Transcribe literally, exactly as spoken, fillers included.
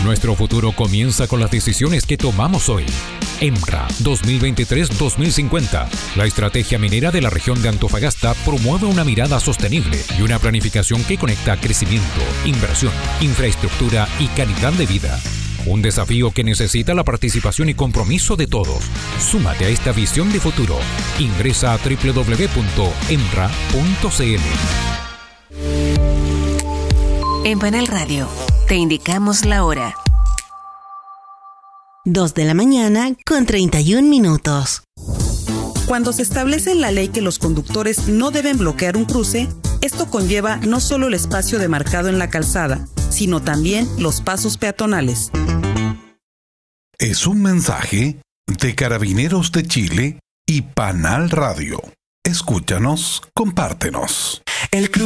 Nuestro futuro comienza con las decisiones que tomamos hoy. EMRA dos mil veintitrés a dos mil cincuenta. La estrategia minera de la región de Antofagasta promueve una mirada sostenible y una planificación que conecta crecimiento, inversión, infraestructura y calidad de vida. Un desafío que necesita la participación y compromiso de todos. Súmate a esta visión de futuro. Ingresa a doble u doble u doble u punto emra punto c l. En Panel Radio, te indicamos la hora. Dos de la mañana con treinta y un minutos. Cuando se establece en la ley que los conductores no deben bloquear un cruce, esto conlleva no solo el espacio demarcado en la calzada, sino también los pasos peatonales. Es un mensaje de Carabineros de Chile y Panal Radio. Escúchanos, compártenos. El